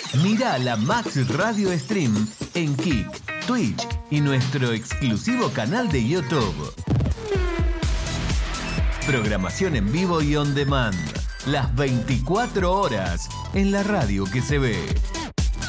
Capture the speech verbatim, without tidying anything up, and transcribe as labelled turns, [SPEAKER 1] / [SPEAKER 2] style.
[SPEAKER 1] Mira la Max Radio Stream en Kick, Twitch y nuestro exclusivo canal de YouTube. Programación en vivo y on demand, las veinticuatro horas en la radio que se ve.